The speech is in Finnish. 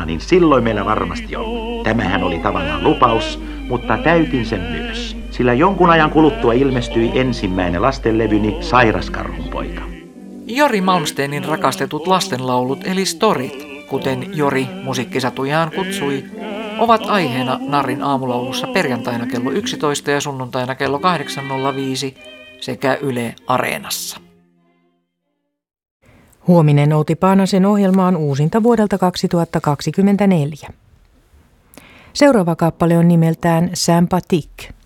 niin silloin meillä varmasti on. Tämähän oli tavallaan lupaus, mutta täytin sen myös. Sillä jonkun ajan kuluttua ilmestyi ensimmäinen lastenlevyni Sairaskarhunpoika. Jori Malmsteenin rakastetut lastenlaulut eli storit, kuten Jori musiikkisatujaan kutsui, ovat aiheena Narrin aamulaulussa perjantaina kello 11 ja sunnuntaina kello 8.05 sekä Yle Areenassa. Huominen Outi Paanasen ohjelma on uusinta vuodelta 2024. Seuraava kappale on nimeltään Sympathique.